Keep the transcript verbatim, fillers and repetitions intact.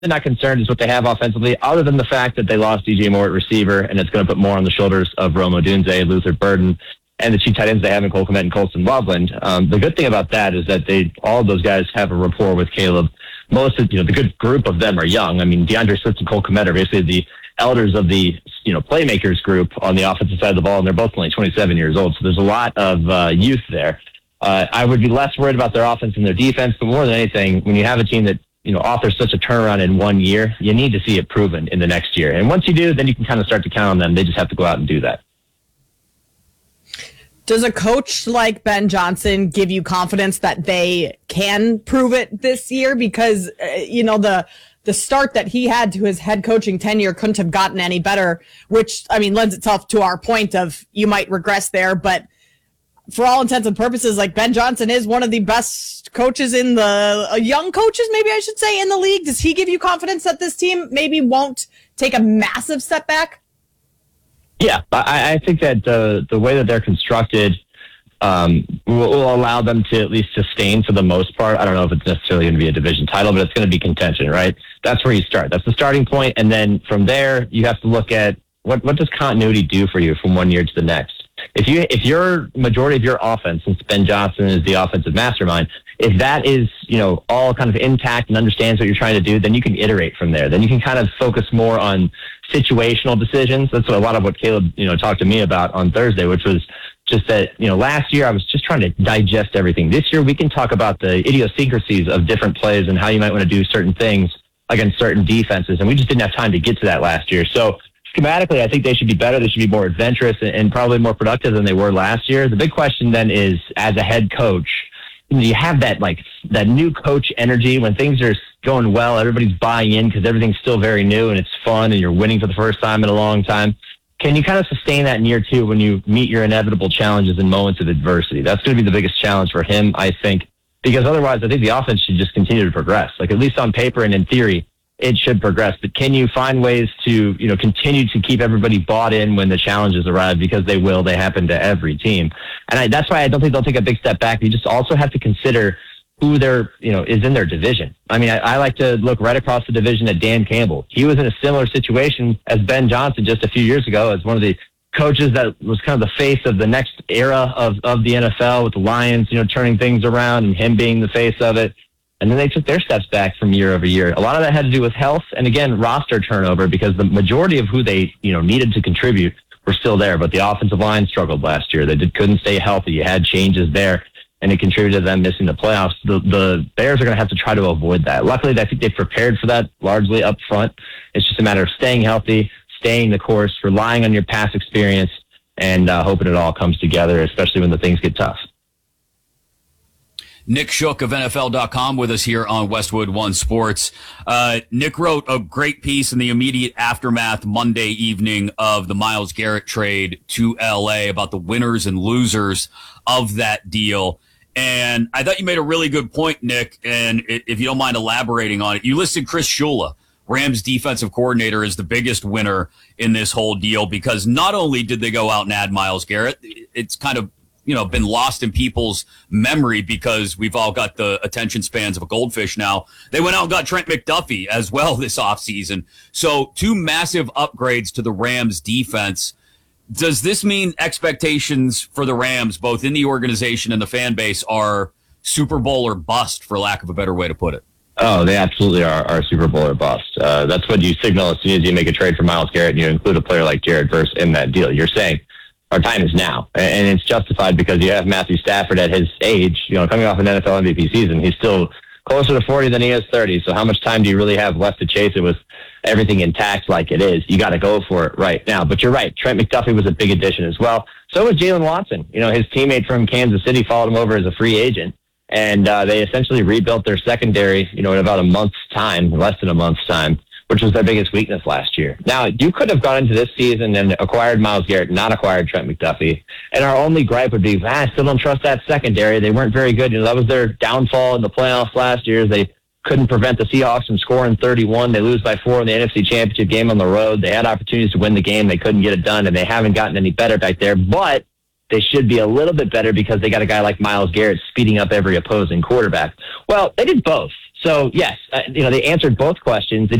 not concerned is what they have offensively, other than the fact that they lost D J Moore at receiver, and it's going to put more on the shoulders of Rome Odunze, Luther Burden, and the two tight ends they have in Cole Kmet and Colston Loveland. Um, the good thing about that is that they all of those guys have a rapport with Caleb. Most of you know the good group of them are young. I mean, DeAndre Swift and Cole Kmet are basically the elders of the you know playmakers group on the offensive side of the ball, and they're both only twenty-seven years old. So there's a lot of uh, youth there. Uh, I would be less worried about their offense and their defense, but more than anything, when you have a team that you know, offers such a turnaround in one year, you need to see it proven in the next year. And once you do, then you can kind of start to count on them. They just have to go out and do that. Does a coach like Ben Johnson give you confidence that they can prove it this year? Because, uh, you know, the the start that he had to his head coaching tenure couldn't have gotten any better, which, I mean, lends itself to our point of you might regress there, but for all intents and purposes, like Ben Johnson is one of the best coaches in the uh, young coaches, maybe I should say, in the league. Does he give you confidence that this team maybe won't take a massive step back? Yeah, I, I think that the the way that they're constructed um, will, will allow them to at least sustain for the most part. I don't know if it's necessarily going to be a division title, but it's going to be contention, right? That's where you start. That's the starting point, and then from there, you have to look at what what does continuity do for you from one year to the next. If you if your majority of your offense, since Ben Johnson is the offensive mastermind, if that is you know all kind of intact and understands what you're trying to do, then you can iterate from there. Then you can kind of focus more on situational decisions. That's what a lot of what Caleb you know talked to me about on Thursday, which was just that you know last year I was just trying to digest everything. This year we can talk about the idiosyncrasies of different plays and how you might want to do certain things against certain defenses, and we just didn't have time to get to that last year. So schematically, I think they should be better. They should be more adventurous and, and probably more productive than they were last year. The big question then is, as a head coach, you know, you have that like that new coach energy when things are going well. Everybody's buying in because everything's still very new and it's fun, and you're winning for the first time in a long time. Can you kind of sustain that in year two when you meet your inevitable challenges and moments of adversity? That's going to be the biggest challenge for him, I think, because otherwise, I think the offense should just continue to progress. Like at least on paper and in theory, it should progress, but can you find ways to, you know, continue to keep everybody bought in when the challenges arrive? Because they will, they happen to every team. And I, that's why I don't think they'll take a big step back. You just also have to consider who they're, you know, is in their division. I mean, I, I like to look right across the division at Dan Campbell. He was in a similar situation as Ben Johnson just a few years ago as one of the coaches that was kind of the face of the next era of, of the N F L with the Lions, you know, turning things around and him being the face of it. And then they took their steps back from year over year. A lot of that had to do with health and, again, roster turnover, because the majority of who they you know needed to contribute were still there. But the offensive line struggled last year. They did, couldn't stay healthy. You had changes there, and it contributed to them missing the playoffs. The, the Bears are going to have to try to avoid that. Luckily, I think they've prepared for that largely up front. It's just a matter of staying healthy, staying the course, relying on your past experience, and uh, hoping it all comes together, especially when the things get tough. Nick Shook of N F L dot com with us here on Westwood One Sports. Uh, Nick wrote a great piece in the immediate aftermath Monday evening of the Myles Garrett trade to L A about the winners and losers of that deal. And I thought you made a really good point, Nick, and if you don't mind elaborating on it, you listed Chris Shula, Rams defensive coordinator, as the biggest winner in this whole deal, because not only did they go out and add Myles Garrett, it's kind of you know, been lost in people's memory because we've all got the attention spans of a goldfish now. They went out and got Trent McDuffie as well this offseason. So two massive upgrades to the Rams defense. Does this mean expectations for the Rams, both in the organization and the fan base, are Super Bowl or bust, for lack of a better way to put it? Oh, they absolutely are, are Super Bowl or bust. Uh, that's what you signal as soon as you make a trade for Myles Garrett and you include a player like Jared Verse in that deal. You're saying, our time is now, and it's justified because you have Matthew Stafford at his age, you know, coming off an N F L M V P season. He's still closer to forty than he is thirty, so how much time do you really have left to chase it with everything intact like it is? You got to go for it right now. But you're right, Trent McDuffie was a big addition as well. So was Jalen Watson. You know, his teammate from Kansas City followed him over as a free agent, and uh, they essentially rebuilt their secondary, you know, in about a month's time, less than a month's time, which was their biggest weakness last year. Now, you could have gone into this season and acquired Myles Garrett, not acquired Trent McDuffie. And our only gripe would be, ah, I still don't trust that secondary. They weren't very good. You know, that was their downfall in the playoffs last year. They couldn't prevent the Seahawks from scoring thirty-one. They lose by four in the N F C Championship game on the road. They had opportunities to win the game. They couldn't get it done, and they haven't gotten any better back there. But they should be a little bit better because they got a guy like Myles Garrett speeding up every opposing quarterback. Well, they did both. So yes, uh, you know, they answered both questions. They